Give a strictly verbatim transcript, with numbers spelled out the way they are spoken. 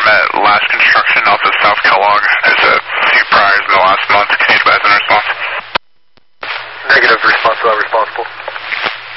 at last construction off of South Kellogg. There's a few priors in the last month. Can you advise on response? Negative, responsible, responsible.